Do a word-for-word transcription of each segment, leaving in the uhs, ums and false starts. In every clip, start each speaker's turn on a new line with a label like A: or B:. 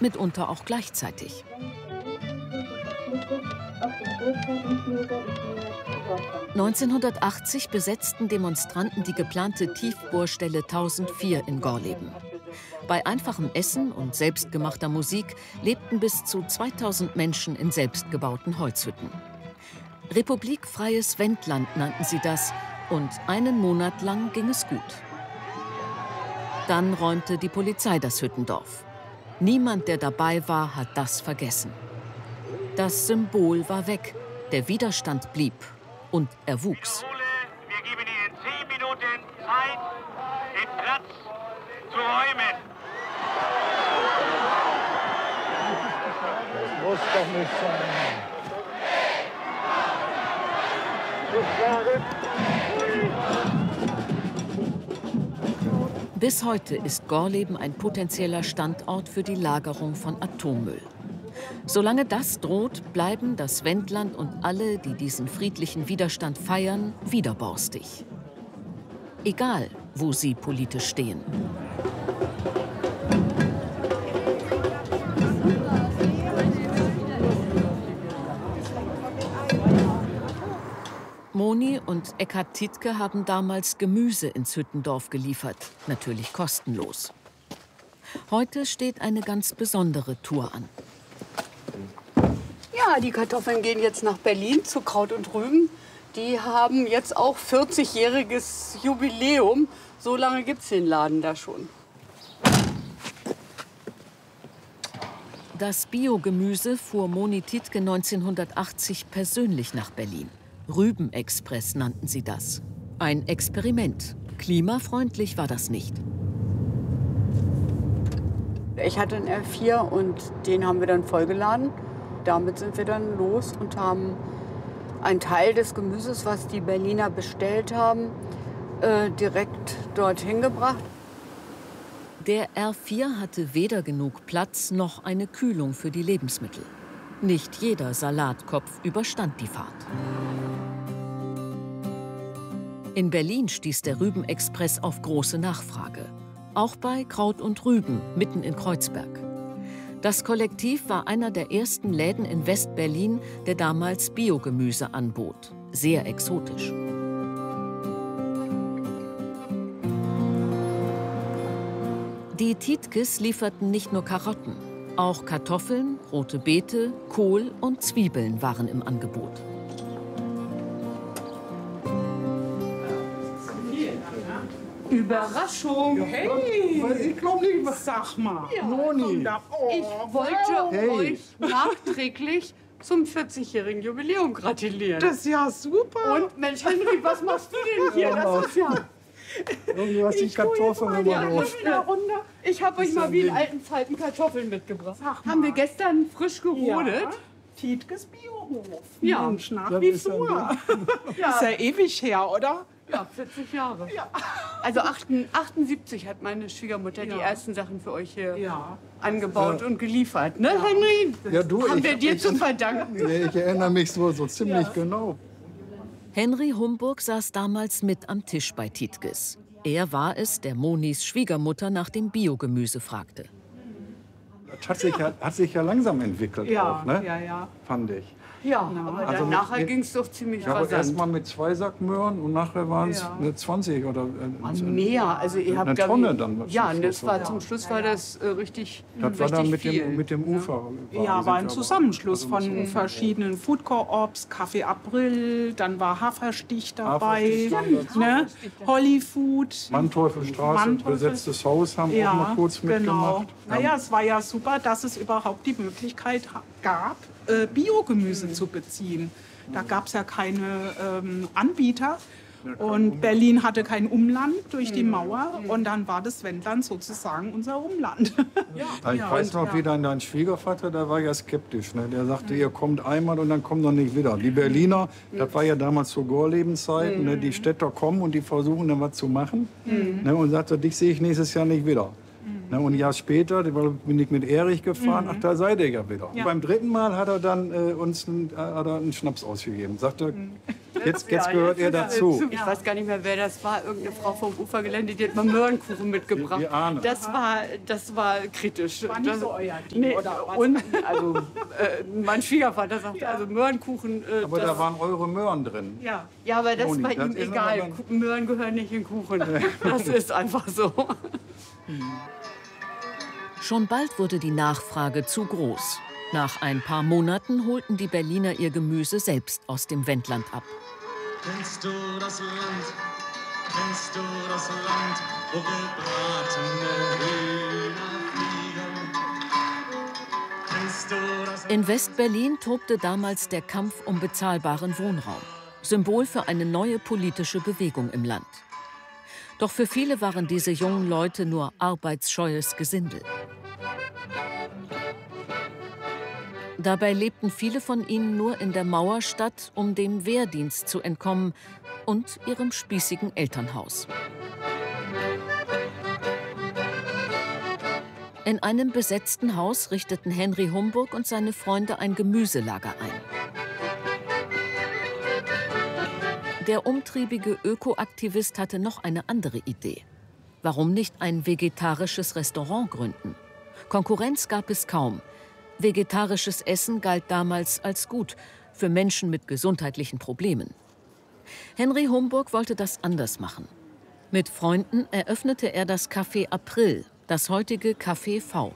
A: mitunter auch gleichzeitig. neunzehnhundertachtzig besetzten Demonstranten die geplante Tiefbohrstelle tausendvier in Gorleben. Bei einfachem Essen und selbstgemachter Musik lebten bis zu zweitausend Menschen in selbstgebauten Holzhütten. Republikfreies Wendland nannten sie das, und einen Monat lang ging es gut. Dann räumte die Polizei das Hüttendorf. Niemand, der dabei war, hat das vergessen. Das Symbol war weg, der Widerstand blieb und er wuchs.
B: Wir geben Ihnen zehn Minuten Zeit, den Platz zu räumen.
C: Das muss doch nicht sein.
A: Bis heute ist Gorleben ein potenzieller Standort für die Lagerung von Atommüll. Solange das droht, bleiben das Wendland und alle, die diesen friedlichen Widerstand feiern, widerborstig. Egal, wo sie politisch stehen. Moni und Eckhard Tiedtke haben damals Gemüse ins Hüttendorf geliefert, natürlich kostenlos. Heute steht eine ganz besondere Tour an.
D: Ja, die Kartoffeln gehen jetzt nach Berlin zu Kraut und Rüben. Die haben jetzt auch vierzigjähriges Jubiläum. So lange gibt es den Laden da schon.
A: Das Biogemüse fuhr Moni Tiedtke neunzehnhundertachtzig persönlich nach Berlin. Rübenexpress nannten sie das. Ein Experiment. Klimafreundlich war das nicht.
D: Ich hatte einen R vier und den haben wir dann vollgeladen. Damit sind wir dann los und haben einen Teil des Gemüses, was die Berliner bestellt haben, äh, direkt dorthin gebracht.
A: Der R vier hatte weder genug Platz noch eine Kühlung für die Lebensmittel. Nicht jeder Salatkopf überstand die Fahrt. In Berlin stieß der Rübenexpress auf große Nachfrage. Auch bei Kraut und Rüben, mitten in Kreuzberg. Das Kollektiv war einer der ersten Läden in West-Berlin, der damals Biogemüse anbot. Sehr exotisch. Die Tiedtkes lieferten nicht nur Karotten. Auch Kartoffeln, rote Beete, Kohl und Zwiebeln waren im Angebot.
D: Überraschung!
C: Hey! Ich glaube nicht, was.
E: Sag mal.
D: Ja,
C: Moni!
E: Oh,
D: ich wollte
C: Hey.
D: euch nachträglich zum vierzigjährigen Jubiläum gratulieren.
E: das ist ja super.
D: Und Mensch, Henry, was machst du denn hier? Das ist ja...
C: Irgendwas die
E: Ich tue jetzt
C: Kartoffeln
E: mal
C: immer
E: die
C: drauf.
E: Hände runter.
D: Ich habe euch mal wie in alten Zeiten Kartoffeln mitgebracht.
E: Sag mal.
D: Haben wir gestern frisch gerodet.
E: Ja. Tiedtkes Biohof.
D: Ja.
E: Mensch, nach
C: Das
E: wie
C: ist ja
E: vor.
D: Ja.
E: Ist ja ewig her, oder?
D: Ja, vierzig Jahre. Also achtundsiebzig hat meine Schwiegermutter die
E: Ja.
D: ersten Sachen für euch hier
E: Ja.
D: angebaut und geliefert. Ne, Henry?
C: Ja, du,
D: Haben
C: ich,
D: wir dir
C: ich,
D: zu verdanken.
C: ich erinnere mich so, so ziemlich genau.
A: Henry Humburg saß damals mit am Tisch bei Tiedtkes. Er war es, der Monis Schwiegermutter nach dem Biogemüse fragte.
C: Das hat sich ja, hat sich ja langsam entwickelt
E: Ja,
C: auch, ne?
E: ja, ja.
C: Fand ich.
D: Ja, aber
C: Also
D: dann nachher
C: mit-
D: ging es doch ziemlich
C: Ich habe erst
D: rasant.
C: mal mit zwei Sack Möhren und nachher waren es
E: Ja.
C: zwanzig oder äh,
D: Mehr, also ihr habt
C: eine
D: glaub
C: Tonne
D: ich-
C: dann. was
D: Ja,
C: zum
D: und das
C: Schluss
D: war
C: war.
D: zum Schluss war das äh, richtig,
C: Das war
D: richtig
C: dann mit
D: viel.
C: dem, mit dem Ufer.
E: Ja, war ein Zusammenschluss
C: Also
E: von
C: das-
E: verschiedenen Food Co-ops, Café April, dann war Haferstich dabei,
C: Haferstich war
E: ne? Hollyfood.
C: Manteuffelstraße,
E: Manteufel-
C: besetztes Haus, haben auch mal kurz
E: genau.
C: mitgemacht.
E: Naja, es war ja super, dass es überhaupt die Möglichkeit ha- gab, äh, Biogemüse zu beziehen. Da gab es ja keine ähm, Anbieter. Und Berlin hatte kein Umland durch die Mauer. Und dann war das Wendland sozusagen unser Umland.
C: Ja, ich weiß noch, wie dann dein Schwiegervater, der war ja skeptisch. Ne? Der sagte, ihr kommt einmal und dann kommt ihr nicht wieder. Die Berliner, das war ja damals zur Gorlebenzeit, ne? Die Städter kommen und die versuchen dann was zu machen. Ne? Und sagte, dich sehe ich nächstes Jahr nicht wieder. Ne? Und ein Jahr später da bin ich mit Erich gefahren, ach, da seid ihr ja wieder.
E: Ja.
C: Und beim dritten Mal hat er dann äh, uns einen, äh, hat er einen Schnaps ausgegeben. Sagte, Jetzt, jetzt gehört er dazu.
D: Ich weiß gar nicht mehr, wer das war. Irgendeine Frau vom Ufergelände, die hat mal Möhrenkuchen mitgebracht.
C: Die Ahne.
D: Das war, das war kritisch.
E: War nicht
D: das,
E: so euer Ding,
D: nee,
E: oder was?
D: und, also, äh, mein Schwiegervater sagte, also Möhrenkuchen... Äh,
C: Aber
D: das,
C: da waren eure Möhren drin.
E: Ja.
D: ja, aber das
C: Moni,
D: war
C: das
D: ihm
C: ist
D: egal.
C: aber
D: Ku- Möhren gehören nicht in Kuchen. Das ist einfach so.
A: Schon bald wurde die Nachfrage zu groß. Nach ein paar Monaten holten die Berliner ihr Gemüse selbst aus dem Wendland ab.
F: Kennst du das Land? Kennst du das Land, wo gebratene Hühner fliegen? Kennst du das
A: In West-Berlin tobte damals der Kampf um bezahlbaren Wohnraum. Symbol für eine neue politische Bewegung im Land. Doch für viele waren diese jungen Leute nur arbeitsscheues Gesindel. Dabei lebten viele von ihnen nur in der Mauerstadt, um dem Wehrdienst zu entkommen und ihrem spießigen Elternhaus. In einem besetzten Haus richteten Henry Humburg und seine Freunde ein Gemüselager ein. Der umtriebige Ökoaktivist hatte noch eine andere Idee. Warum nicht ein vegetarisches Restaurant gründen? Konkurrenz gab es kaum. Vegetarisches Essen galt damals als gut für Menschen mit gesundheitlichen Problemen. Henry Humburg wollte das anders machen. Mit Freunden eröffnete er das Café April, das heutige Café V.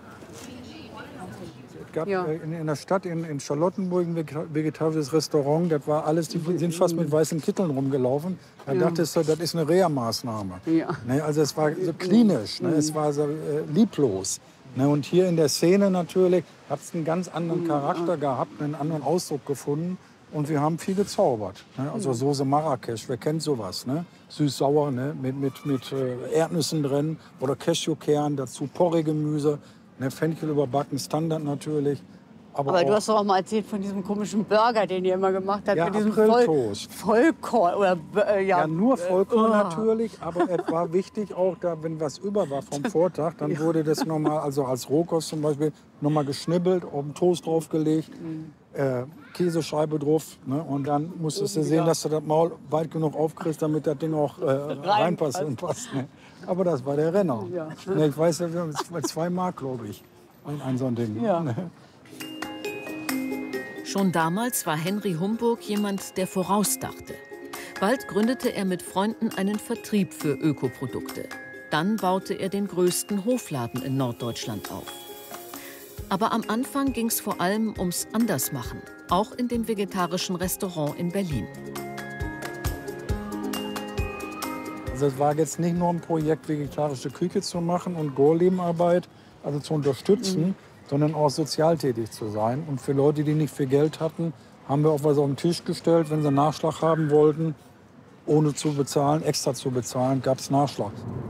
C: Es gab
D: Ja.
C: äh, in, in der Stadt in, in Charlottenburg ein vege- vegetarisches Restaurant. Das war alles, die sind fast mit weißen Kitteln rumgelaufen. Da dachtest du, das ist eine Reha-Maßnahme.
D: Ja.
C: Ne, also es war so klinisch, ne, es war so äh, lieblos. Ne, und hier in der Szene natürlich hat es einen ganz anderen Charakter gehabt, einen anderen Ausdruck gefunden. Und wir haben viel gezaubert. Ne? Also Soße Marrakesch, wer kennt sowas? Ne? Süß-sauer, ne? mit, mit, mit äh, Erdnüssen drin oder Cashewkern, dazu Porree-Gemüse, ne? Fenchel überbacken, Standard natürlich. Aber,
D: Aber
C: auch,
D: du hast doch auch mal erzählt von diesem komischen Burger, den ihr immer gemacht habt.
C: Ja,
D: mit diesem
C: Apriltoast.
D: Vollkorn. Oder, äh, ja,
C: ja, nur Vollkorn
D: äh,
C: natürlich, aber es war wichtig auch, da, wenn was über war vom Vortag, dann wurde das nochmal, also als Rohkost zum Beispiel, nochmal geschnibbelt, auf den Toast draufgelegt, äh, Käsescheibe drauf. Ne? Und dann musstest du sehen, dass du das Maul weit genug aufkriegst, damit das Ding auch äh, reinpasst und passt. Ne? Aber das war der Renner.
D: Ja.
C: Ne, ich weiß, das war zwei Mark, glaube ich, ein, ein so ein Ding.
D: Ja.
C: Ne?
A: Schon damals war Henry Humburg jemand, der vorausdachte. Bald gründete er mit Freunden einen Vertrieb für Ökoprodukte. Dann baute er den größten Hofladen in Norddeutschland auf. Aber am Anfang ging es vor allem ums Andersmachen, auch in dem vegetarischen Restaurant in Berlin.
C: Also es war jetzt nicht nur ein Projekt, vegetarische Küche zu machen und Gorlebenarbeit, also zu unterstützen, mhm. sondern auch sozial tätig zu sein. Und für Leute, die nicht viel Geld hatten, haben wir auch was auf den Tisch gestellt. Wenn sie einen Nachschlag haben wollten, ohne zu bezahlen, extra zu bezahlen, gab es Nachschlag.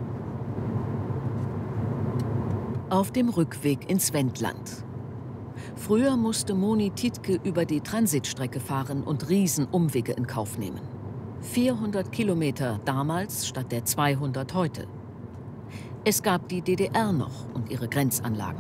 A: Auf dem Rückweg ins Wendland. Früher musste Moni Tietke über die Transitstrecke fahren und Riesenumwege in Kauf nehmen. vierhundert Kilometer damals statt der zweihundert heute. Es gab die D D R noch und ihre Grenzanlagen.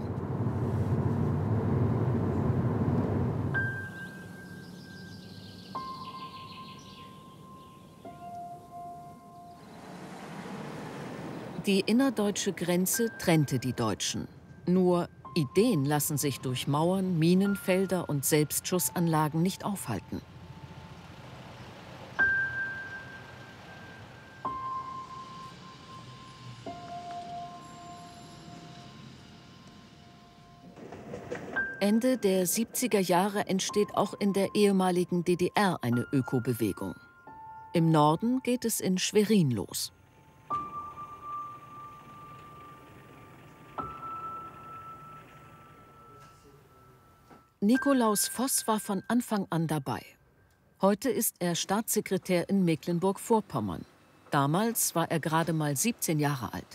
A: Die innerdeutsche Grenze trennte die Deutschen. Nur Ideen lassen sich durch Mauern, Minenfelder und Selbstschussanlagen nicht aufhalten. Ende der siebziger Jahre entsteht auch in der ehemaligen D D R eine Ökobewegung. Im Norden geht es in Schwerin los. Nikolaus Voss war von Anfang an dabei. Heute ist er Staatssekretär in Mecklenburg-Vorpommern. Damals war er gerade mal siebzehn Jahre alt.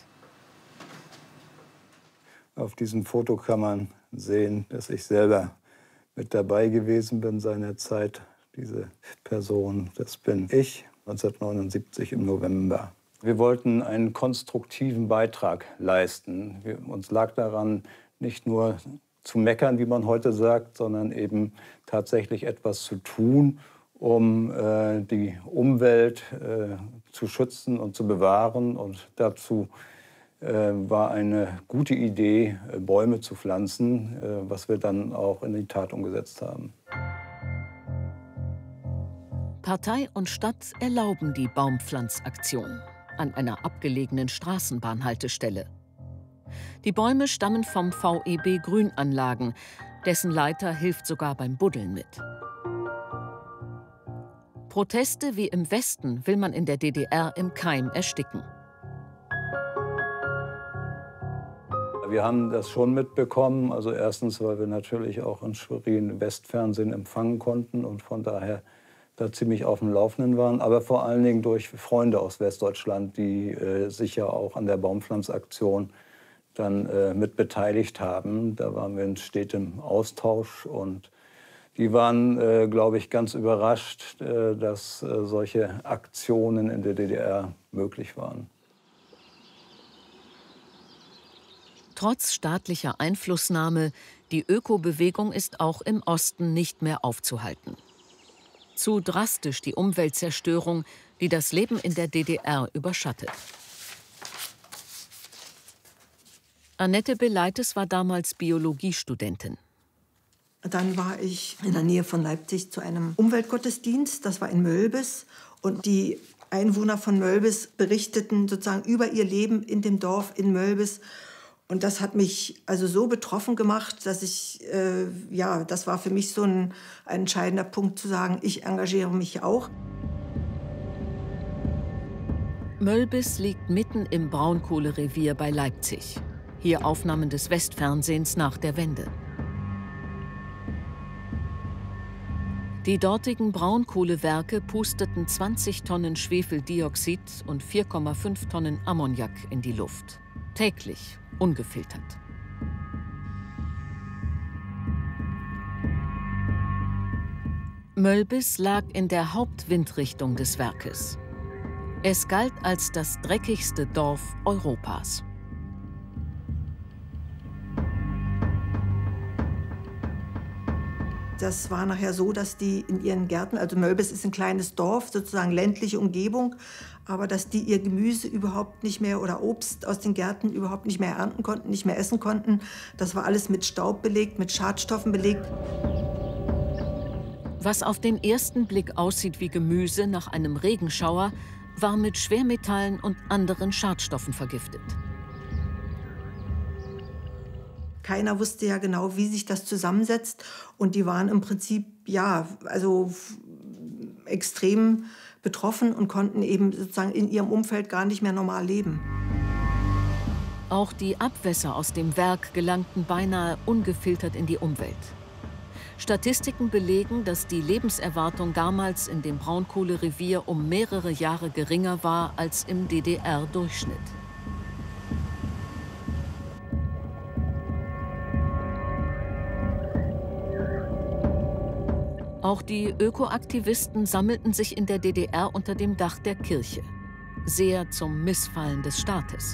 G: Auf diesem Foto kann man sehen, dass ich selber mit dabei gewesen bin seinerzeit. Diese Person, das bin ich, neunzehnhundertneunundsiebzig im November. Wir wollten einen konstruktiven Beitrag leisten. Wir, uns lag daran, nicht nur zu meckern, wie man heute sagt, sondern eben tatsächlich etwas zu tun, um äh, die Umwelt äh, zu schützen und zu bewahren. Und dazu äh, war eine gute Idee, äh, Bäume zu pflanzen, äh, was wir dann auch in die Tat umgesetzt haben.
A: Partei und Stadt erlauben die Baumpflanzaktion an einer abgelegenen Straßenbahnhaltestelle. Die Bäume stammen vom V E B Grünanlagen, dessen Leiter hilft sogar beim Buddeln mit. Proteste wie im Westen will man in der D D R im Keim ersticken.
G: Wir haben das schon mitbekommen. Also erstens, weil wir natürlich auch in Schwerin Westfernsehen empfangen konnten und von daher da ziemlich auf dem Laufenden waren. Aber vor allen Dingen durch Freunde aus Westdeutschland, die äh, sich ja auch an der Baumpflanzaktion dann äh, mit beteiligt haben. Da waren wir in stetem Austausch und die waren, äh, glaube ich, ganz überrascht, äh, dass äh, solche Aktionen in der D D R möglich waren.
A: Trotz staatlicher Einflussnahme, die Ökobewegung ist auch im Osten nicht mehr aufzuhalten. Zu drastisch die Umweltzerstörung, die das Leben in der D D R überschattet. Annette Beleites war damals Biologiestudentin.
H: Dann war ich in der Nähe von Leipzig zu einem Umweltgottesdienst. Das war in Mölbis. Und die Einwohner von Mölbis berichteten sozusagen über ihr Leben in dem Dorf in Mölbis. Und das hat mich also so betroffen gemacht, dass ich, äh, ja, das war für mich so ein, ein entscheidender Punkt zu sagen, ich engagiere mich auch.
A: Mölbis liegt mitten im Braunkohlerevier bei Leipzig. Hier Aufnahmen des Westfernsehens nach der Wende. Die dortigen Braunkohlewerke pusteten zwanzig Tonnen Schwefeldioxid und vier Komma fünf Tonnen Ammoniak in die Luft. Täglich, ungefiltert. Mölbis lag in der Hauptwindrichtung des Werkes. Es galt als das dreckigste Dorf Europas.
H: Das war nachher so, dass die in ihren Gärten, also Mölbis ist ein kleines Dorf, sozusagen ländliche Umgebung, aber dass die ihr Gemüse überhaupt nicht mehr oder Obst aus den Gärten überhaupt nicht mehr ernten konnten, nicht mehr essen konnten. Das war alles mit Staub belegt, mit Schadstoffen belegt.
A: Was auf den ersten Blick aussieht wie Gemüse nach einem Regenschauer, war mit Schwermetallen und anderen Schadstoffen vergiftet.
H: Keiner wusste ja genau, wie sich das zusammensetzt. Und die waren im Prinzip, ja, also extrem betroffen und konnten eben sozusagen in ihrem Umfeld gar nicht mehr normal leben.
A: Auch die Abwässer aus dem Werk gelangten beinahe ungefiltert in die Umwelt. Statistiken belegen, dass die Lebenserwartung damals in dem Braunkohlerevier um mehrere Jahre geringer war als im D D R-Durchschnitt. Auch die Ökoaktivisten sammelten sich in der D D R unter dem Dach der Kirche. Sehr zum Missfallen des Staates.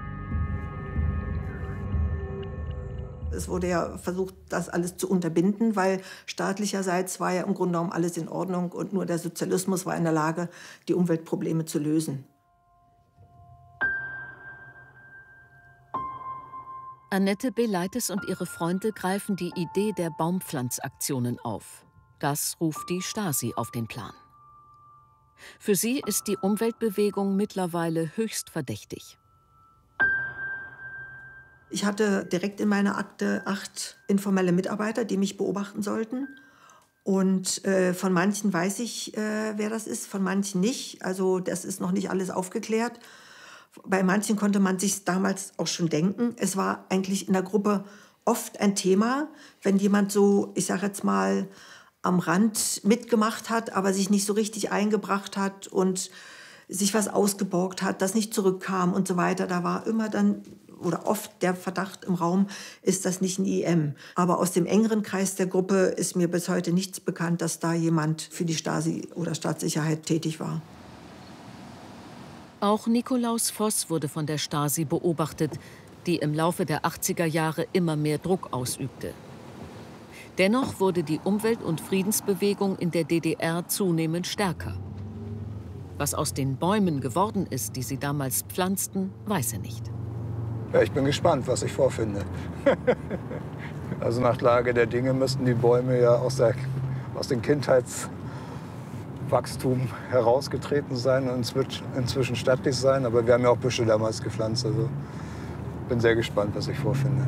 H: Es wurde ja versucht, das alles zu unterbinden, weil staatlicherseits war ja im Grunde genommen alles in Ordnung und nur der Sozialismus war in der Lage, die Umweltprobleme zu lösen.
A: Annette Beleites und ihre Freunde greifen die Idee der Baumpflanzaktionen auf. Das ruft die Stasi auf den Plan. Für sie ist die Umweltbewegung mittlerweile höchst verdächtig.
H: Ich hatte direkt in meiner Akte acht informelle Mitarbeiter, die mich beobachten sollten. Und äh, von manchen weiß ich, äh, wer das ist, von manchen nicht. Also das ist noch nicht alles aufgeklärt. Bei manchen konnte man sich damals auch schon denken. Es war eigentlich in der Gruppe oft ein Thema, wenn jemand so, ich sage jetzt mal, am Rand mitgemacht hat, aber sich nicht so richtig eingebracht hat und sich was ausgeborgt hat, das nicht zurückkam und so weiter. Da war immer dann oder oft der Verdacht im Raum, ist das nicht ein I M. Aber aus dem engeren Kreis der Gruppe ist mir bis heute nichts bekannt, dass da jemand für die Stasi oder Staatssicherheit tätig war.
A: Auch Nikolaus Voss wurde von der Stasi beobachtet, die im Laufe der achtziger Jahre immer mehr Druck ausübte. Dennoch wurde die Umwelt- und Friedensbewegung in der D D R zunehmend stärker. Was aus den Bäumen geworden ist, die sie damals pflanzten, weiß er nicht.
G: Ja, ich bin gespannt, was ich vorfinde. Also nach Lage der Dinge müssten die Bäume ja aus, der, aus dem Kindheitswachstum herausgetreten sein und inzwischen stattlich sein. Aber wir haben ja auch Büsche damals gepflanzt. Also bin sehr gespannt, was ich vorfinde.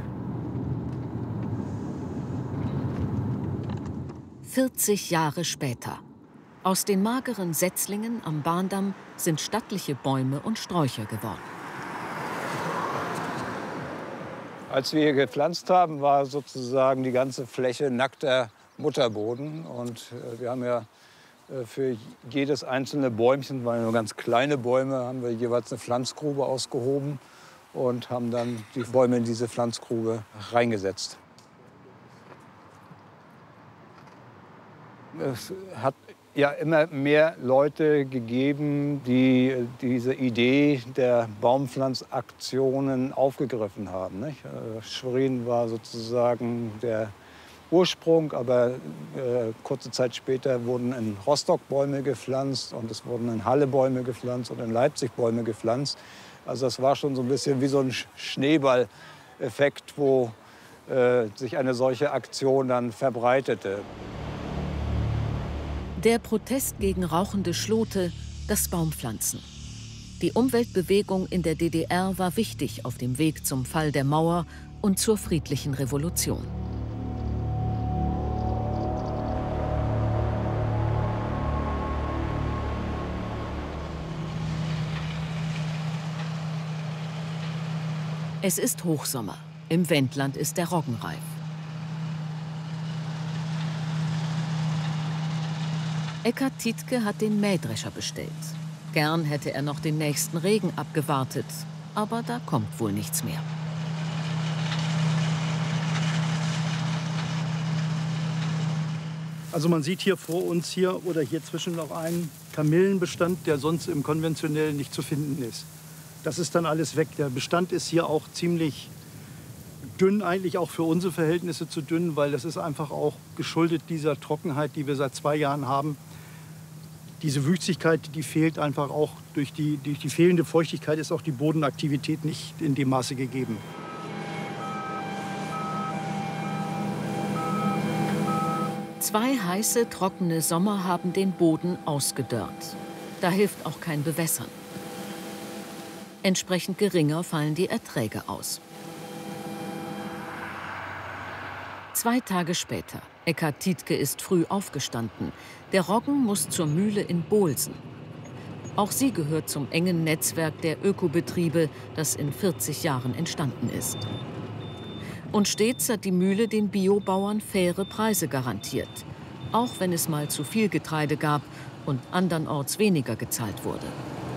A: vierzig Jahre später. Aus den mageren Setzlingen am Bahndamm sind stattliche Bäume und Sträucher geworden.
G: Als wir hier gepflanzt haben, war sozusagen die ganze Fläche nackter Mutterboden. Und wir haben ja für jedes einzelne Bäumchen, weil nur ganz kleine Bäume, haben wir jeweils eine Pflanzgrube ausgehoben und haben dann die Bäume in diese Pflanzgrube reingesetzt. Es hat ja immer mehr Leute gegeben, die diese Idee der Baumpflanzaktionen aufgegriffen haben. Nicht? Schwerin war sozusagen der Ursprung, aber äh, kurze Zeit später wurden in Rostock Bäume gepflanzt und es wurden in Halle Bäume gepflanzt und in Leipzig Bäume gepflanzt. Also das war schon so ein bisschen wie so ein Schneeball-Effekt, wo äh, sich eine solche Aktion dann verbreitete.
A: Der Protest gegen rauchende Schlote, das Baumpflanzen. Die Umweltbewegung in der D D R war wichtig auf dem Weg zum Fall der Mauer und zur friedlichen Revolution. Es ist Hochsommer. Im Wendland ist der Roggen reif. Eckhard Tiedtke hat den Mähdrescher bestellt. Gern hätte er noch den nächsten Regen abgewartet, aber da kommt wohl nichts mehr.
I: Also man sieht hier vor uns hier oder hier zwischen noch einen Kamillenbestand, der sonst im konventionellen nicht zu finden ist. Das ist dann alles weg. Der Bestand ist hier auch ziemlich dünn, eigentlich auch für unsere Verhältnisse zu dünn, weil das ist einfach auch geschuldet dieser Trockenheit, die wir seit zwei Jahren haben. Diese Wüstigkeit, die fehlt einfach auch durch die, durch die fehlende Feuchtigkeit, ist auch die Bodenaktivität nicht in dem Maße gegeben.
A: Zwei heiße, trockene Sommer haben den Boden ausgedörrt. Da hilft auch kein Bewässern. Entsprechend geringer fallen die Erträge aus. Zwei Tage später. Eckhard Tiedtke ist früh aufgestanden. Der Roggen muss zur Mühle in Bohlsen. Auch sie gehört zum engen Netzwerk der Ökobetriebe, das in vierzig Jahren entstanden ist. Und stets hat die Mühle den Biobauern faire Preise garantiert. Auch wenn es mal zu viel Getreide gab und andernorts weniger gezahlt wurde.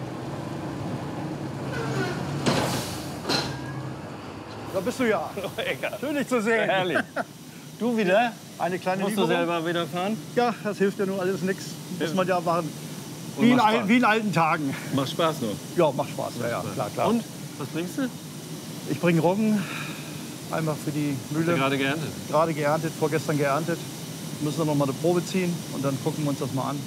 I: Da bist du ja. Schön, dich zu sehen.
J: Herrlich. Du wieder?
I: Eine kleine
J: Musst
I: Lieferung.
J: du selber wieder fahren?
I: Ja, das hilft ja nur alles nichts. Muss man ja machen. Wie in, al wie in alten Tagen.
J: Macht Spaß nur?
I: Ja, macht Spaß. Ja, ja, klar, klar.
J: Und? Was bringst du?
I: Ich bringe Roggen. Einmal für die Mühle.
J: Gerade geerntet?
I: Gerade geerntet, vorgestern geerntet. Müssen wir noch mal eine Probe ziehen und dann gucken wir uns das mal an.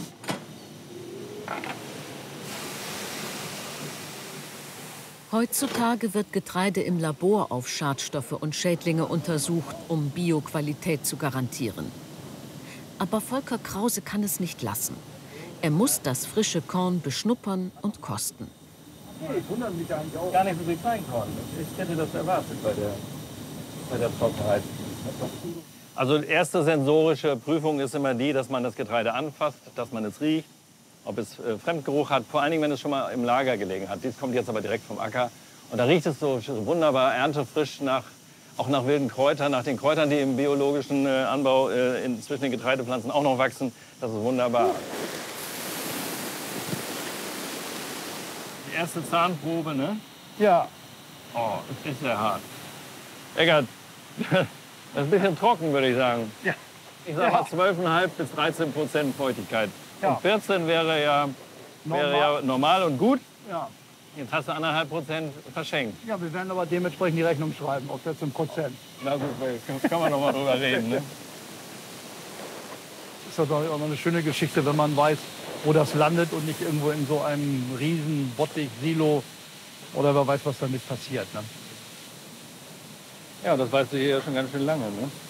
A: Heutzutage wird Getreide im Labor auf Schadstoffe und Schädlinge untersucht, um Bioqualität zu garantieren. Aber Volker Krause kann es nicht lassen. Er muss das frische Korn beschnuppern und kosten.
J: Ich wundere mich eigentlich auch. Gar nicht so viel Kleinkorn. Ich hätte das erwartet bei der, bei der Trockenheit. Also erste sensorische Prüfung ist immer die, dass man das Getreide anfasst, dass man es riecht, ob es äh, Fremdgeruch hat, vor allen Dingen, wenn es schon mal im Lager gelegen hat. Dies kommt jetzt aber direkt vom Acker. Und da riecht es so wunderbar erntefrisch, nach, auch nach wilden Kräutern, nach den Kräutern, die im biologischen äh, Anbau äh, in, zwischen den Getreidepflanzen auch noch wachsen. Das ist wunderbar. Die erste Zahnprobe, ne?
I: Ja.
J: Oh, das ist ja hart. Eckhard, das ist ein bisschen trocken, würde ich sagen.
I: Ja.
J: Ich sage
I: Ja.
J: mal zwölf Komma fünf bis dreizehn Prozent Feuchtigkeit.
I: Ja.
J: Und vierzehn wäre ja, wäre
I: Normal.
J: ja normal und gut.
I: Ja.
J: Jetzt hast du anderthalb Prozent verschenkt.
I: Ja, wir werden aber dementsprechend die Rechnung schreiben auf vierzehn Prozent.
J: Na gut, da kann man noch mal drüber reden. Ne?
I: ist das auch noch eine schöne Geschichte, wenn man weiß, wo das landet und nicht irgendwo in so einem riesen Bottich, Silo oder wer weiß, was damit passiert. Ne?
J: Ja, das weißt du hier ja schon ganz schön lange, ne?